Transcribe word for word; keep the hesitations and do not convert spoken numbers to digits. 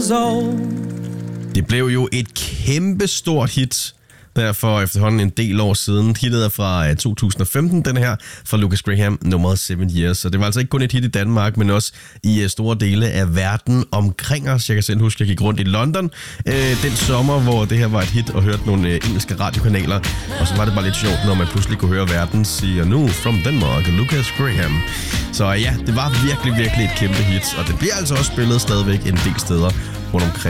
years old. Det blev jo et kæmpe stort hit der for efterhånden en del år siden. Hittet er fra to tusind og femten, den her fra Lucas Graham, nummeret Seven Years. Så det var altså ikke kun et hit i Danmark, men også i store dele af verden omkring os. Jeg kan selv huske, at jeg gik rundt i London øh, den sommer, hvor det her var et hit, og hørte nogle øh, engelske radiokanaler. Og så var det bare lidt sjovt, når man pludselig kunne høre verden sige, nu from Denmark, Lucas Graham. Så ja, det var virkelig, virkelig et kæmpe hit, og det bliver altså også spillet stadigvæk en del steder rundt omkring.